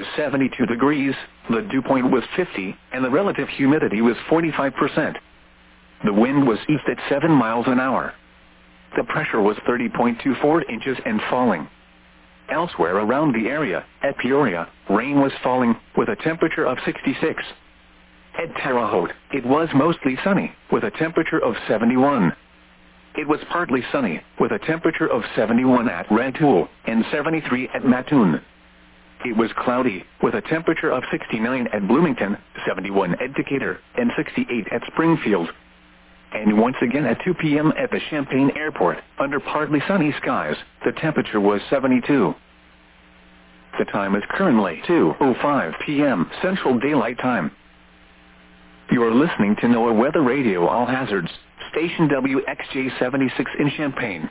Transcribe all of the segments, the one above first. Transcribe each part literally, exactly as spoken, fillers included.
seventy-two degrees, the dew point was fifty, and the relative humidity was forty-five percent. The wind was east at seven miles an hour. The pressure was thirty point two four inches and falling. Elsewhere around the area, at Peoria, rain was falling, with a temperature of sixty-six. At Terre Haute, it was mostly sunny, with a temperature of seventy-one. It was partly sunny, with a temperature of seventy-one at Rantoul, and seventy-three at Mattoon. It was cloudy, with a temperature of sixty-nine at Bloomington, seventy-one at Decatur, and sixty-eight at Springfield. And once again at two p m at the Champaign Airport, under partly sunny skies, the temperature was seventy-two. The time is currently two oh five p m Central Daylight Time. You are listening to NOAA Weather Radio All Hazards, station W X J seventy-six in Champaign.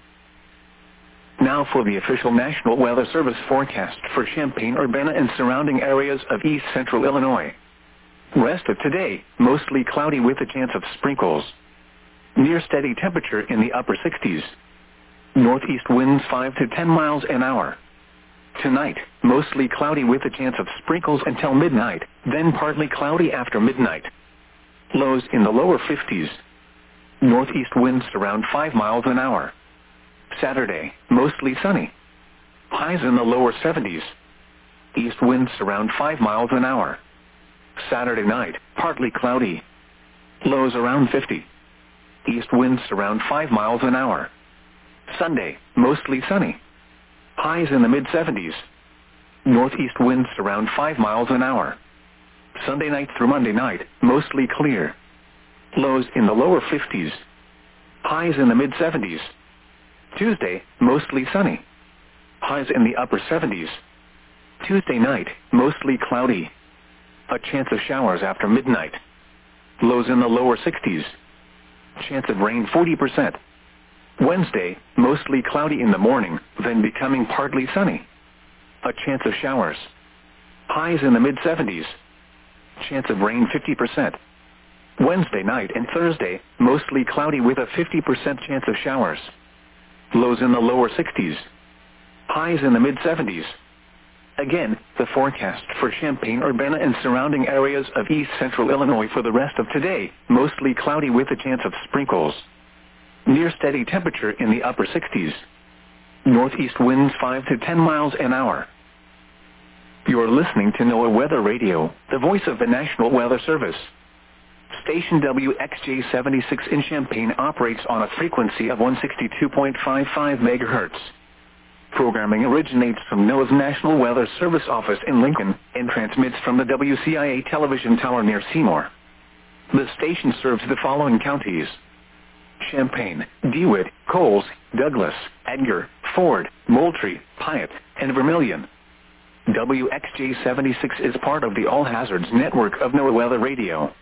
Now for the official National Weather Service forecast for Champaign, Urbana, and surrounding areas of east central Illinois. Rest of today, mostly cloudy with a chance of sprinkles. Near steady temperature in the upper sixties. Northeast winds five to ten miles an hour. Tonight, mostly cloudy with a chance of sprinkles until midnight, then partly cloudy after midnight. Lows in the lower fifties. Northeast winds around five miles an hour. Saturday, mostly sunny. Highs in the lower seventies. East winds around five miles an hour. Saturday night, partly cloudy. Lows around fifty. East winds around five miles an hour. Sunday, mostly sunny. Highs in the mid seventies. Northeast winds around five miles an hour. Sunday night through Monday night, mostly clear. Lows in the lower fifties. Highs in the mid seventies. Tuesday, mostly sunny. Highs in the upper seventies. Tuesday night, mostly cloudy. A chance of showers after midnight. Lows in the lower sixties. Chance of rain forty percent. Wednesday, mostly cloudy in the morning, then becoming partly sunny. A chance of showers. Highs in the mid seventies. Chance of rain fifty percent. Wednesday night and Thursday, mostly cloudy with a fifty percent chance of showers. Lows in the lower sixties. Highs in the mid seventies. Again, the forecast for Champaign, Urbana, and surrounding areas of east central Illinois for the rest of today, mostly cloudy with a chance of sprinkles. Near steady temperature in the upper sixties. Northeast winds five to ten miles an hour. You are listening to NOAA Weather Radio, the voice of the National Weather Service. Station W X J seventy-six in Champaign operates on a frequency of one sixty-two point five five megahertz. Programming originates from NOAA's National Weather Service office in Lincoln and transmits from the W C I A television tower near Seymour. The station serves the following counties: Champaign, DeWitt, Coles, Douglas, Edgar, Ford, Moultrie, Piatt, and Vermilion. W X J seventy-six is part of the All Hazards network of NOAA Weather Radio.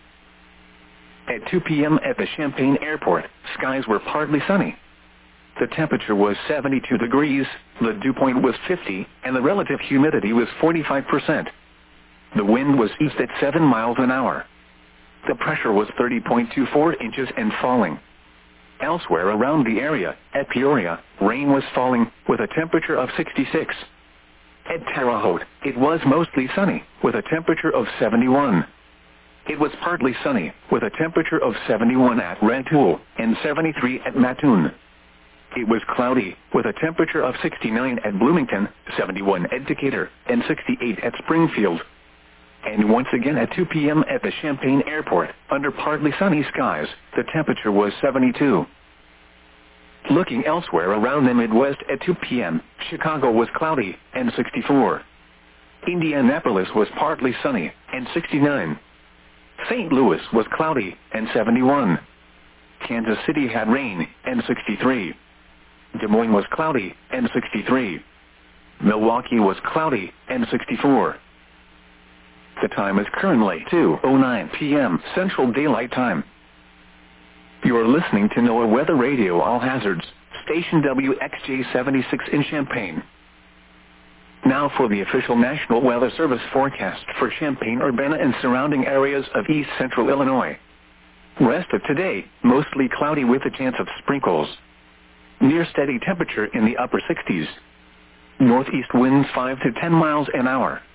At two p m at the Champaign Airport, skies were partly sunny. The temperature was seventy-two degrees, the dew point was fifty, and the relative humidity was forty-five percent. The wind was east at seven miles an hour. The pressure was thirty point two four inches and falling. Elsewhere around the area, at Peoria, rain was falling, with a temperature of sixty-six. At Terre Haute, it was mostly sunny, with a temperature of seventy-one. It was partly sunny, with a temperature of seventy-one at Rantoul, and seventy-three at Mattoon. It was cloudy, with a temperature of sixty-nine at Bloomington, seventy-one at Decatur, and sixty-eight at Springfield. And once again at two p m at the Champaign Airport, under partly sunny skies, the temperature was seventy-two. Looking elsewhere around the Midwest at two p m, Chicago was cloudy, and sixty-four. Indianapolis was partly sunny, and sixty-nine. Saint Louis was cloudy, and seventy-one. Kansas City had rain, and sixty-three. Des Moines was cloudy, and sixty-three. Milwaukee was cloudy, and sixty-four. The time is currently two oh nine p m Central Daylight Time. You are listening to NOAA Weather Radio All Hazards, station W X J seventy-six in Champaign. Now for the official National Weather Service forecast for Champaign, Urbana, and surrounding areas of east central Illinois. Rest of today, mostly cloudy with a chance of sprinkles. Near steady temperature in the upper sixties. Northeast winds five to ten miles an hour.